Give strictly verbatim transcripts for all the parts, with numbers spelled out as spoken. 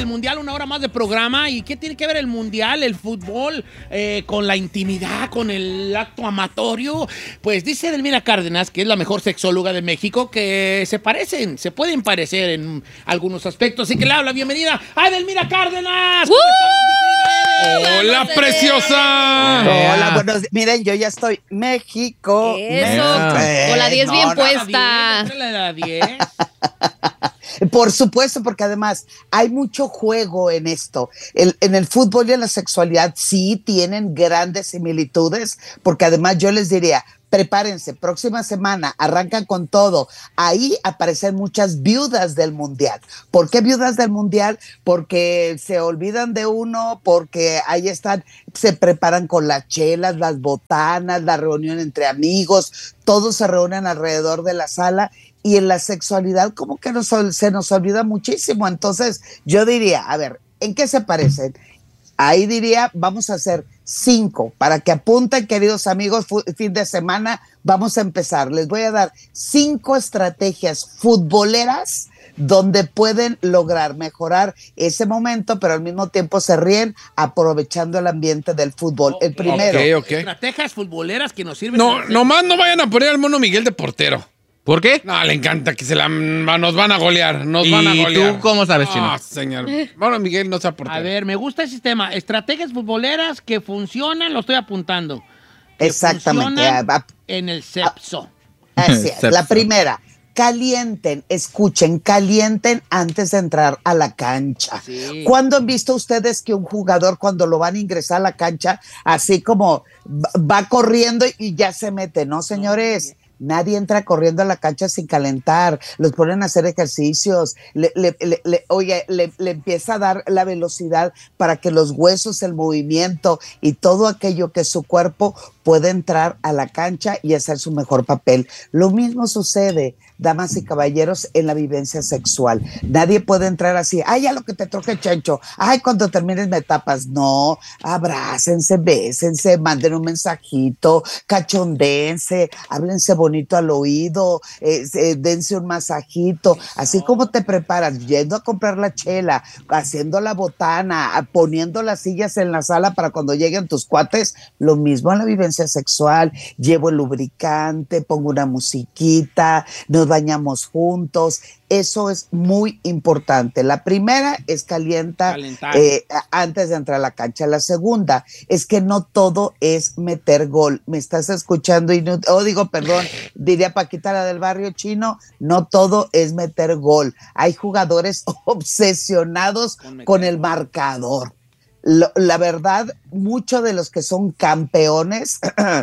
del Mundial, una hora más de programa. ¿Y qué tiene que ver el Mundial, el fútbol, eh, con la intimidad, con el acto amatorio? Pues dice Edelmira Cárdenas, que es la mejor sexóloga de México, que se parecen, se pueden parecer en algunos aspectos. Así que le hablo la bienvenida a Edelmira Cárdenas. ¡Uh! ¡Hola, preciosa! Hola, buenos días. Miren, yo ya estoy México. Eso, México. con la diez No, bien no, puesta. La la diez. Por supuesto, porque además hay mucho juego en esto. El, en el fútbol y en la sexualidad sí tienen grandes similitudes, porque además yo les diría, prepárense, próxima semana arrancan con todo. Ahí aparecen muchas viudas del Mundial. ¿Por qué viudas del Mundial? Porque se olvidan de uno, porque ahí están, se preparan con las chelas, las botanas, la reunión entre amigos, todos se reúnen alrededor de la sala. Y en la sexualidad como que nos, se nos olvida muchísimo. Entonces yo diría, a ver, ¿en qué se parecen? Ahí diría, vamos a hacer cinco, para que apunten, queridos amigos, fin de semana, vamos a empezar. Les voy a dar cinco estrategias futboleras donde pueden lograr mejorar ese momento, pero al mismo tiempo se ríen aprovechando el ambiente del fútbol. El primero. Okay, okay. Estrategias futboleras que nos sirven. No, nomás no vayan a poner al Mono Miguel de portero. ¿Por qué? No, le encanta que se la nos van a golear, nos van a ¿Y golear. tú cómo sabes, Chino? Ah, señor. Mono Miguel no se aporta. A ver, me gusta ese sistema. Estrategias futboleras que funcionan, lo estoy apuntando. Que Exactamente. funcionan en el sexo. Así es. La primera, calienten, escuchen, calienten antes de entrar a la cancha. Sí. ¿Cuándo han visto ustedes que un jugador cuando lo van a ingresar a la cancha, así como va corriendo y ya se mete? No, señores. No. Nadie entra corriendo a la cancha sin calentar, los ponen a hacer ejercicios, le, le, le, le, oye, le, le empieza a dar la velocidad para que los huesos, el movimiento y todo aquello que su cuerpo puede entrar a la cancha y hacer su mejor papel. Lo mismo sucede, damas y caballeros, en la vivencia sexual. Nadie puede entrar así, ay, ya lo que te troque Chencho, ay, cuando termines me tapas. No, abrácense, bésense, manden un mensajito, cachondéense, háblense bonito al oído, eh, eh, dense un masajito, así como te preparas, yendo a comprar la chela, haciendo la botana, poniendo las sillas en la sala para cuando lleguen tus cuates, lo mismo en la vivencia sexual. Llevo el lubricante, pongo una musiquita, nos bañamos juntos. Eso es muy importante. La primera es calienta eh, antes de entrar a la cancha. La segunda es que no todo es meter gol. ¿Me estás escuchando? Y no, oh, digo, perdón, diría Paquita la del barrio chino, no todo es meter gol. Hay jugadores obsesionados con, con el marcador. Lo, la verdad, muchos de los que son campeones,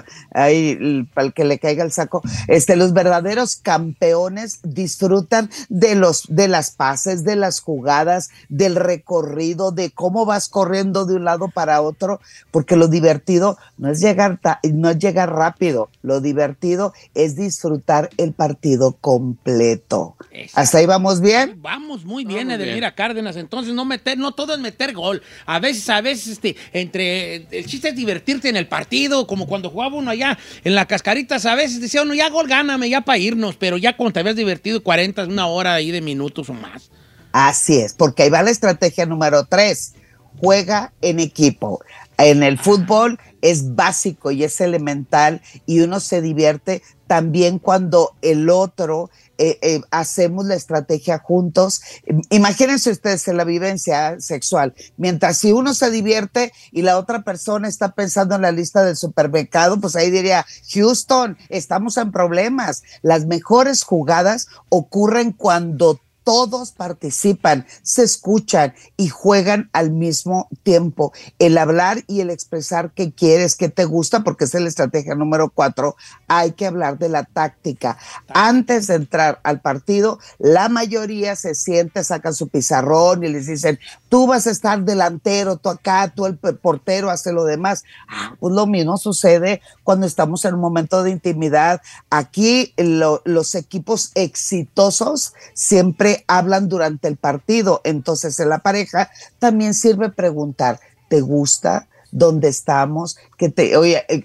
ahí para el que le caiga el saco, este, los verdaderos campeones disfrutan de los, de las pases, de las jugadas, del recorrido, de cómo vas corriendo de un lado para otro, porque lo divertido no es llegar, ta- no es llegar rápido, lo divertido es disfrutar el partido completo. Exacto. ¿Hasta ahí vamos bien? Vamos muy bien, Edelmira Cárdenas. Entonces no meter, no todo es meter gol. A veces a veces este, entre el chiste es divertirte en el partido, como cuando jugaba uno allá en la Cascaritas, a veces decía uno, ya gol, gáname, ya para irnos, pero ya cuando te habías divertido cuarenta, una hora ahí de minutos o más. Así es, porque ahí va la estrategia número tres, juega en equipo. En el fútbol es básico y es elemental y uno se divierte también cuando el otro eh, eh, hacemos la estrategia juntos. Imagínense ustedes en la vivencia sexual, mientras si uno se divierte y la otra persona está pensando en la lista del supermercado, pues ahí diría, Houston, estamos en problemas. Las mejores jugadas ocurren cuando todos participan, se escuchan y juegan al mismo tiempo. El hablar y el expresar qué quieres, qué te gusta, porque esa es la estrategia número cuatro. Hay que hablar de la táctica. Antes de entrar al partido, la mayoría se siente, sacan su pizarrón y les dicen, tú vas a estar delantero, tú acá, tú el portero, hace lo demás. Ah, pues lo mismo sucede cuando estamos en un momento de intimidad. Aquí lo, los equipos exitosos siempre hablan durante el partido, entonces en la pareja también sirve preguntar, ¿te gusta? ¿Dónde estamos? Que te, oye,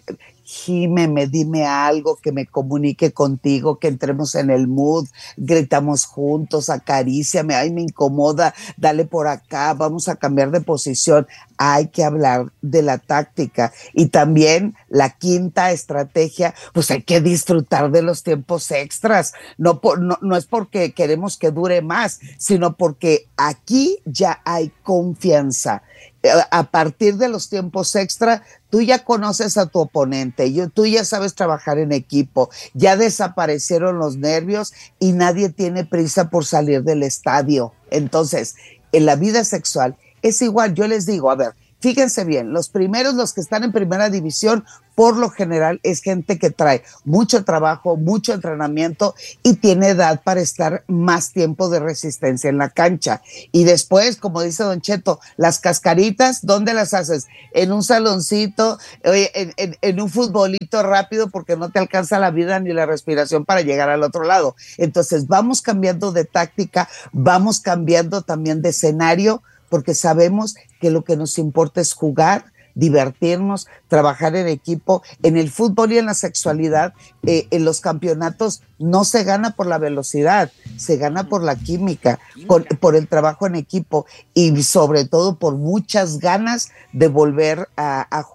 gímeme, dime algo que me comunique contigo, que entremos en el mood, gritamos juntos, acaríciame, ay, me incomoda, dale por acá, vamos a cambiar de posición. Hay que hablar de la táctica. Y también la quinta estrategia, pues hay que disfrutar de los tiempos extras. No, por, no, no es porque queremos que dure más, sino porque aquí ya hay confianza. A partir de los tiempos extra, tú ya conoces a tu oponente, tú ya sabes trabajar en equipo, ya desaparecieron los nervios y nadie tiene prisa por salir del estadio. Entonces, en la vida sexual es igual. Yo les digo, a ver, fíjense bien, los primeros, los que están en primera división, por lo general es gente que trae mucho trabajo, mucho entrenamiento y tiene edad para estar más tiempo de resistencia en la cancha. Y después, como dice Don Cheto, las cascaritas, ¿dónde las haces? En un saloncito, en, en, en un futbolito rápido, porque no te alcanza la vida ni la respiración para llegar al otro lado. Entonces vamos cambiando de táctica, vamos cambiando también de escenario, porque sabemos que lo que nos importa es jugar, divertirnos, trabajar en equipo. En el fútbol y en la sexualidad, eh, en los campeonatos no se gana por la velocidad, se gana por la química, por, por el trabajo en equipo y sobre todo por muchas ganas de volver a, a jugar.